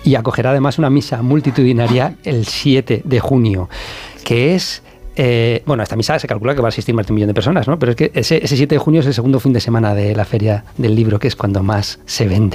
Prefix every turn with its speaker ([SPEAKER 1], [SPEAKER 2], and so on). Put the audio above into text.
[SPEAKER 1] y acogerá además una misa multitudinaria el 7 de junio, que es... bueno, esta misa se calcula que va a asistir más de 1 millón de personas, ¿no? Pero es que ese 7 de junio es el segundo fin de semana de la Feria del Libro, que es cuando más se vende.